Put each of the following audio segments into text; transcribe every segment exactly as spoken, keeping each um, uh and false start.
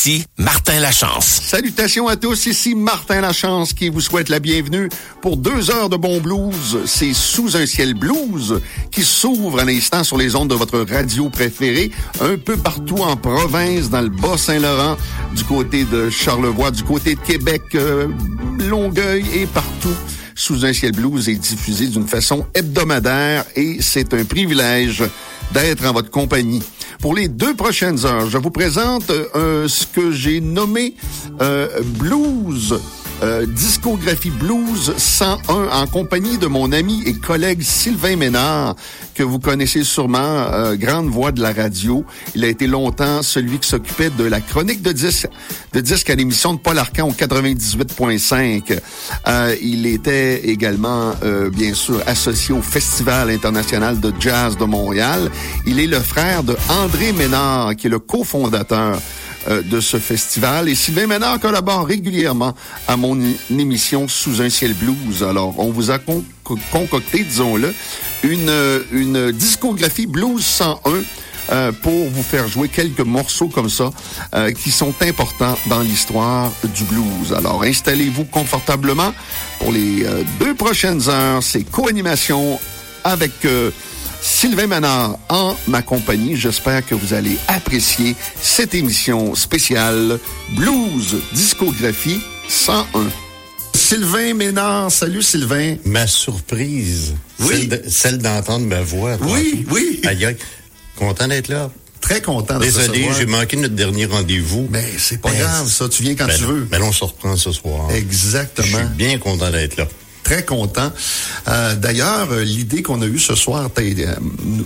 Ici Martin Lachance. Salutations à tous, ici Martin Lachance qui vous souhaite la bienvenue pour deux heures de bon blues. C'est Sous un ciel blues qui s'ouvre à l'instant sur les ondes de votre radio préférée, un peu partout en province, dans le Bas-Saint-Laurent, du côté de Charlevoix, du côté de Québec, euh, Longueuil et partout. Sous un ciel blues est diffusé d'une façon hebdomadaire et c'est un privilège d'être en votre compagnie. Pour les deux prochaines heures, je vous présente euh, ce que j'ai nommé euh, Blues, euh, discographie Blues cent un en compagnie de mon ami et collègue Sylvain Ménard, que vous connaissez sûrement, euh, grande voix de la radio. Il a été longtemps celui qui s'occupait de la chronique de disques de disques à l'émission de Paul Arcand au quatre-vingt-dix-huit virgule cinq. Euh, il était également, euh, bien sûr, associé au Festival international de jazz de Montréal. Il est le frère de André Ménard, qui est le cofondateur euh, de ce festival. Et Sylvain Ménard collabore régulièrement à mon émission Sous un ciel blues. Alors, on vous a con- concocté, disons-le, une, une discographie Blues cent un euh, pour vous faire jouer quelques morceaux comme ça euh, qui sont importants dans l'histoire du blues. Alors, installez-vous confortablement pour les euh, deux prochaines heures. C'est co-animation avec euh, Sylvain Ménard en ma compagnie. J'espère que vous allez apprécier cette émission spéciale Blues Discographie cent un. Sylvain Ménard, salut Sylvain. Ma surprise, oui. celle, de, celle d'entendre ma voix. Oui, oui. Aïe, aïe. Content d'être là. Très content de Désolé, j'ai manqué notre dernier rendez-vous. Mais c'est pas ben, grave, ça. Tu viens quand ben, tu veux. Mais on se reprend ce soir. Exactement. Je suis bien content d'être là. Très content. Euh, d'ailleurs, l'idée qu'on a eue ce soir euh,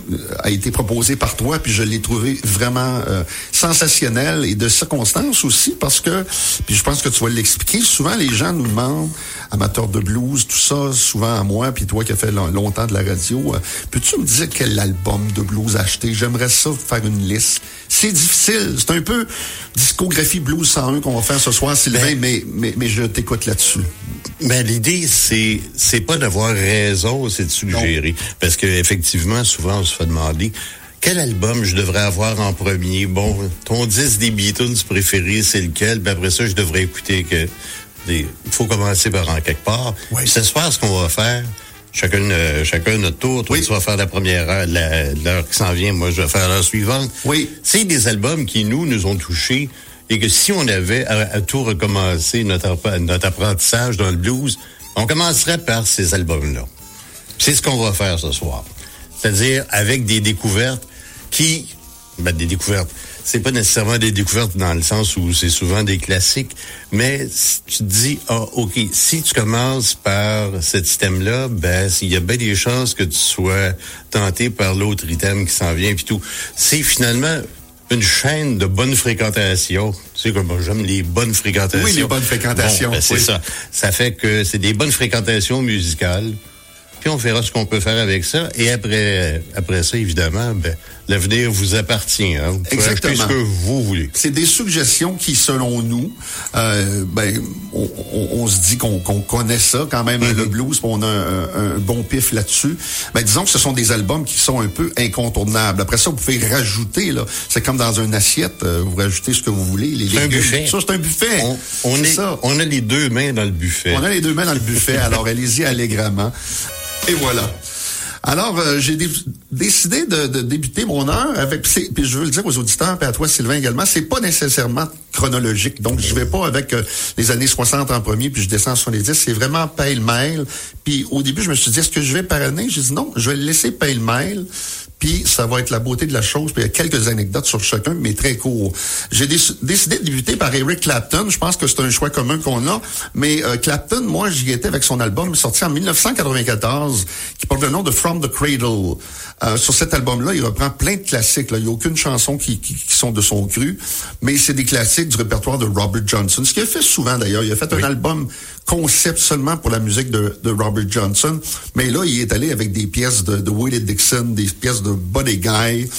a été proposée par toi, puis je l'ai trouvée vraiment euh, sensationnelle et de circonstance aussi, parce que, puis je pense que tu vas l'expliquer, souvent les gens nous demandent, amateurs de blues, tout ça, souvent à moi, puis toi qui as fait longtemps de la radio, euh, peux-tu me dire quel album de blues acheter? J'aimerais ça faire une liste. C'est difficile. C'est un peu discographie Blues cent un qu'on va faire ce soir, Sylvain, ben, mais, mais, mais je t'écoute là-dessus. Ben, l'idée, c'est, c'est pas d'avoir raison, c'est de suggérer. Non. Parce que, effectivement, souvent, on se fait demander quel album je devrais avoir en premier. Bon, ton disque des Beatles préféré, c'est lequel? Ben, après ça, je devrais écouter que, il faut commencer par en quelque part. Oui. Puis, ce soir, ce qu'on va faire, Chacun, euh, chacun notre tour. Toi, oui. Tu vas faire la première heure, la, l'heure qui s'en vient. Moi, je vais faire l'heure suivante. Oui. C'est des albums qui, nous, nous ont touchés et que si on avait à, à tout recommencer notre, notre apprentissage dans le blues, on commencerait par ces albums-là. C'est ce qu'on va faire ce soir. C'est-à-dire avec des découvertes qui... Ben, des découvertes. C'est pas nécessairement des découvertes dans le sens où c'est souvent des classiques, mais si tu te dis, ah, OK, si tu commences par cet système-là, ben, il y a bien des chances que tu sois tenté par l'autre item qui s'en vient puis tout. C'est finalement une chaîne de bonne fréquentation. Tu sais, comme j'aime les bonnes fréquentations. Oui, les bonnes fréquentations. Bon, ben, c'est oui. ça. Ça fait que c'est des bonnes fréquentations musicales. Puis on verra ce qu'on peut faire avec ça. Et après, après ça, évidemment, ben, l'avenir vous appartient. Hein. Vous pouvez acheter ce que vous voulez. C'est des suggestions qui, selon nous, euh, ben, on, on, on se dit qu'on, qu'on connaît ça quand même, mm-hmm. le blues, on a un, un bon pif là-dessus. Ben, disons que ce sont des albums qui sont un peu incontournables. Après ça, vous pouvez rajouter, là, c'est comme dans une assiette, euh, vous rajoutez ce que vous voulez. Les, c'est les un deux, buffet. Ça, c'est un buffet. On, on, c'est est, ça. On a les deux mains dans le buffet. On a les deux mains dans le buffet, alors allez-y allègrement. Et voilà. Alors, euh, j'ai dé- décidé de, de débuter mon heure avec, puis je veux le dire aux auditeurs, et à toi, Sylvain, également, c'est pas nécessairement chronologique. Donc, je vais pas avec euh, les années soixante en premier, puis je descends sur les dix. C'est vraiment pêle-mêle. Puis au début, je me suis dit, est-ce que je vais par année? J'ai dit non, je vais le laisser pêle-mêle. Puis ça va être la beauté de la chose. Puis il y a quelques anecdotes sur chacun, mais très court. J'ai dé- décidé de débuter par Eric Clapton. Je pense que c'est un choix commun qu'on a. Mais euh, Clapton, moi, j'y étais avec son album sorti en dix-neuf cent quatre-vingt-quatorze, qui porte le nom de From the Cradle. Euh, sur cet album-là, il reprend plein de classiques. Là. Il n'y a aucune chanson qui, qui, qui sont de son cru, mais c'est des classiques du répertoire de Robert Johnson. Ce qu'il a fait souvent, d'ailleurs. Il a fait oui. un album concept seulement pour la musique de, de Robert Johnson. Mais là, il est allé avec des pièces de, de Willie Dixon, des pièces de Buddy Guy.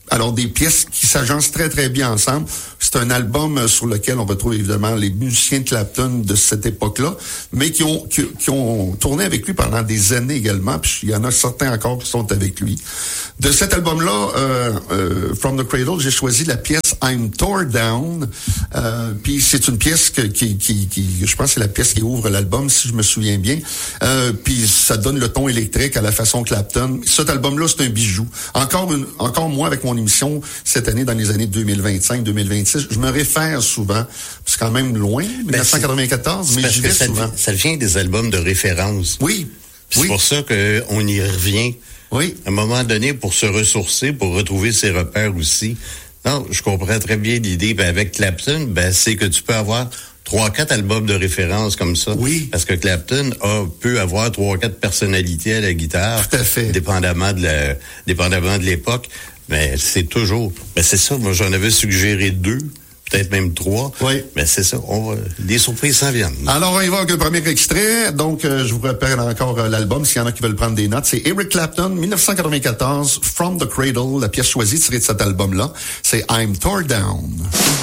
Alors, des pièces qui s'agencent très, très bien ensemble. C'est un album sur lequel on retrouve évidemment les musiciens de Clapton de cette époque-là, mais qui ont qui, qui ont tourné avec lui pendant des années également. Puis il y en a certains encore qui sont avec lui. De cet album-là, euh, euh, From the Cradle, j'ai choisi la pièce I'm Tore Down. Euh, puis c'est une pièce que, qui, qui, qui, je pense, que c'est la pièce qui ouvre l'album, si je me souviens bien. Euh, puis ça donne le ton électrique à la façon Clapton. Cet album-là, c'est un bijou. Encore une, encore moi avec mon émission cette année, dans les années deux mille vingt-cinq deux mille vingt-six, je me réfère souvent. C'est quand même loin, ben dix-neuf cent quatre-vingt-quatorze, c'est, mais j'y vais ça, souvent. Ça vient des albums de référence. Oui. C'est oui. pour ça qu'on y revient. Oui. À un moment donné, pour se ressourcer, pour retrouver ses repères aussi. Non, je comprends très bien l'idée. Ben, avec Clapton, ben, c'est que tu peux avoir trois, quatre albums de référence comme ça. Oui. Parce que Clapton a, peut avoir trois, quatre personnalités à la guitare. Tout à fait. Dépendamment de la, dépendamment de l'époque. Mais c'est toujours, ben, c'est ça. Moi, j'en avais suggéré deux. Peut-être même trois. Oui. Mais c'est ça. On va, des surprises s'en viennent. Alors, on y va avec le premier extrait. Donc, euh, je vous rappelle encore euh, l'album, s'il y en a qui veulent prendre des notes. C'est Eric Clapton, dix-neuf cent quatre-vingt-quatorze, From the Cradle. La pièce choisie tirée de cet album-là, c'est I'm Tore Down.